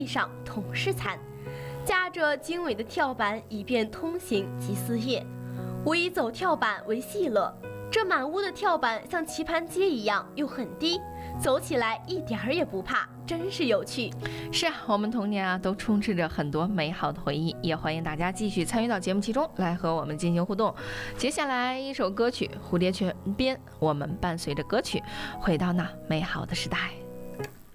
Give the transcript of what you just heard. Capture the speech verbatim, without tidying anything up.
地上同是残，架着经纬的跳板以便通行及撕页。我以走跳板为戏乐，这满屋的跳板像棋盘阶一样，又很低，走起来一点儿也不怕，真是有趣。 是啊，我们童年啊都充斥着很多美好的回忆，也欢迎大家继续参与到节目其中来和我们进行互动。接下来一首歌曲《蝴蝶泉边》，我们伴随着歌曲回到那美好的时代。